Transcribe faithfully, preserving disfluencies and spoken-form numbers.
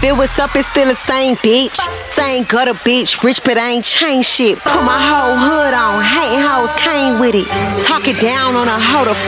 it was up, it's still the same bitch. Same gutter bitch, rich but I ain't changed shit. Put my whole hood on, hating hoes came with it. Talk it down on a hoe, the